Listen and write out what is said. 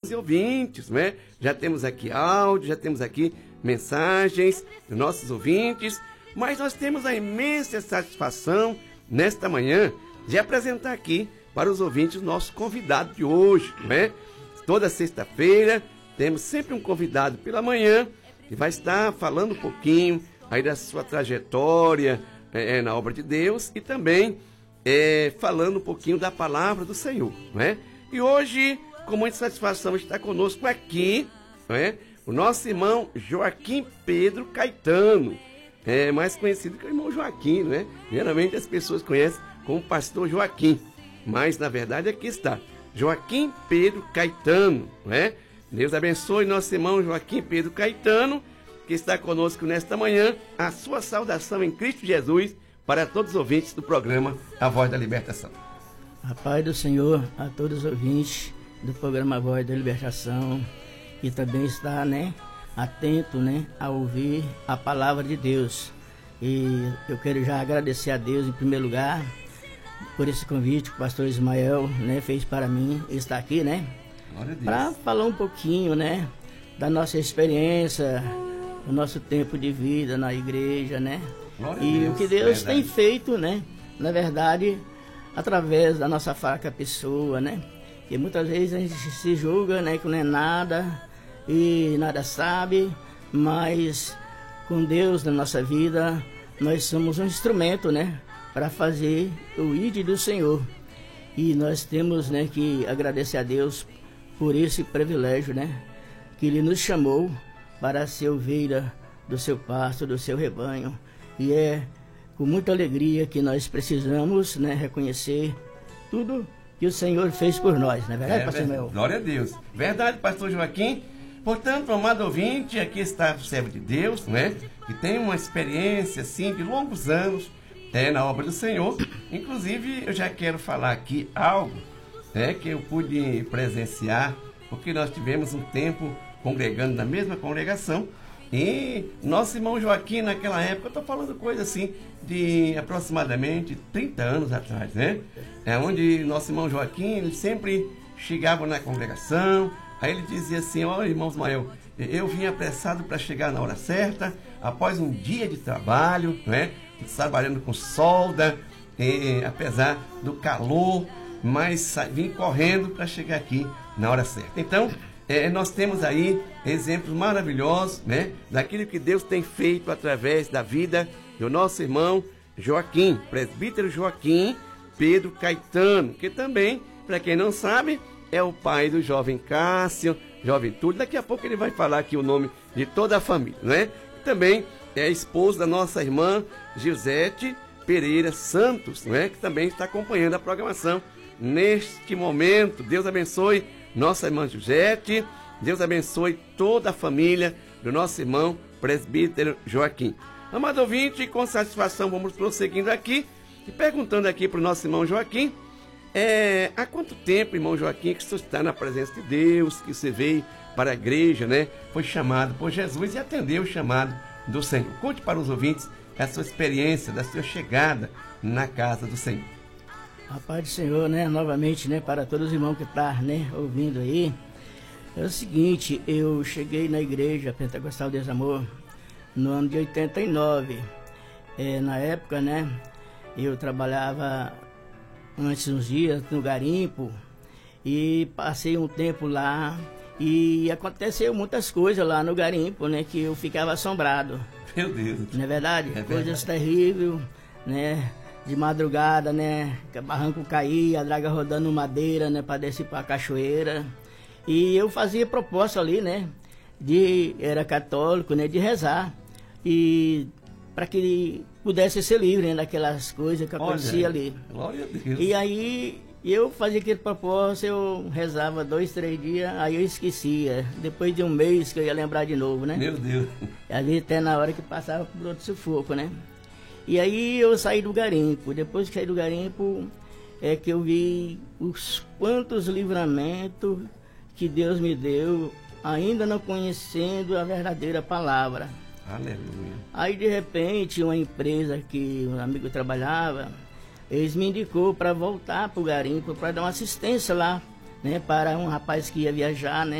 12 ouvintes, né? Já temos aqui áudio, já temos aqui mensagens dos nossos ouvintes, mas nós temos a imensa satisfação nesta manhã de apresentar aqui para os ouvintes o nosso convidado de hoje, né? Toda sexta-feira temos sempre um convidado pela manhã que vai estar falando um pouquinho aí da sua trajetória na obra de Deus e também falando um pouquinho da palavra do Senhor, né? E hoje, com muita satisfação, está conosco aqui, né, o nosso irmão Joaquim Pedro Caetano, mais conhecido que o irmão Joaquim, né? Geralmente as pessoas conhecem como pastor Joaquim, mas na verdade aqui está Joaquim Pedro Caetano, né? Deus abençoe nosso irmão Joaquim Pedro Caetano, que está conosco nesta manhã. A sua saudação em Cristo Jesus para todos os ouvintes do programa A Voz da Libertação. A paz do Senhor a todos os ouvintes do programa A Voz da Libertação, e também está, né, atento, né, a ouvir a palavra de Deus. E eu quero já agradecer a Deus em primeiro lugar por esse convite que o pastor Ismael, né, fez para mim estar aqui, né, para falar um pouquinho, né, da nossa experiência, do nosso tempo de vida na igreja, né, e o que Deus tem feito, né, na verdade, através da nossa fraca pessoa, né, que muitas vezes a gente se julga, né, que não é nada e nada sabe, mas com Deus na nossa vida nós somos um instrumento, né, para fazer o ID do Senhor, e nós temos, né, que agradecer a Deus por esse privilégio, né, que Ele nos chamou para ser ovelha do seu pasto, do seu rebanho, e é com muita alegria que nós precisamos, né, reconhecer tudo que o Senhor fez por nós, não é verdade, pastor Mel? Glória a Deus. Verdade, pastor Joaquim. Portanto, amado ouvinte, aqui está o servo de Deus, né, que tem uma experiência, assim, de longos anos na obra do Senhor. Inclusive, eu já quero falar aqui algo, que eu pude presenciar, porque nós tivemos um tempo congregando na mesma congregação, e nosso irmão Joaquim, naquela época, eu estou falando coisa assim, de aproximadamente 30 anos atrás, né? Onde nosso irmão Joaquim, ele sempre chegava na congregação, aí ele dizia assim: olha, irmão Ismael, eu vim apressado para chegar na hora certa, após um dia de trabalho, né? Trabalhando com solda, apesar do calor, mas vim correndo para chegar aqui na hora certa. Então, nós temos aí exemplos maravilhosos, né, daquilo que Deus tem feito através da vida do nosso irmão Joaquim, presbítero Joaquim Pedro Caetano, que também, para quem não sabe, é o pai do jovem Cássio, jovem Túlio. Daqui a pouco ele vai falar aqui o nome de toda a família, né? Também é esposo da nossa irmã Gisete Pereira Santos, né, que também está acompanhando a programação neste momento. Deus abençoe nossa irmã Gisete, Deus abençoe toda a família do nosso irmão presbítero Joaquim. Amado ouvinte, com satisfação vamos prosseguindo aqui e perguntando aqui para o nosso irmão Joaquim, há quanto tempo, irmão Joaquim, que você está na presença de Deus, que você veio para a igreja, né? Foi chamado por Jesus e atendeu o chamado do Senhor. Conte para os ouvintes a sua experiência, da sua chegada na casa do Senhor. A paz do Senhor, né, novamente, né, para todos os irmãos que estão, né, ouvindo aí. É o seguinte, eu cheguei na igreja Pentecostal Deus Amor no ano de 89. Na época, né, eu trabalhava antes uns dias no garimpo e passei um tempo lá e aconteceu muitas coisas lá no garimpo, né, que eu ficava assombrado. Meu Deus. Não é verdade? É verdade. Coisas terríveis, né? De madrugada, né, que o barranco caía, a draga rodando madeira, né, para descer para a cachoeira. E eu fazia proposta ali, né, era católico, né, de rezar, e para que ele pudesse ser livre, né, daquelas coisas que acontecia ali. Glória a Deus. E aí eu fazia aquele propósito, eu rezava 2, 3 dias, aí eu esquecia. Depois de um mês que eu ia lembrar de novo, né? Meu Deus. Ali até na hora que passava por outro sufoco, né? E aí eu saí do garimpo. Depois que saí do garimpo, é que eu vi os quantos livramentos que Deus me deu, ainda não conhecendo a verdadeira palavra. Aleluia. Aí de repente uma empresa que um amigo trabalhava, eles me indicou para voltar para o garimpo, para dar uma assistência lá, né, para um rapaz que ia viajar, né?